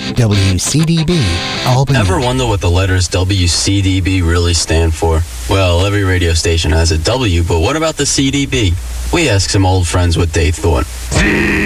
WCDB, Albany. Ever wonder what the letters WCDB really stand for? Well, every radio station has a W, but what about the CDB? We asked some old friends what they thought.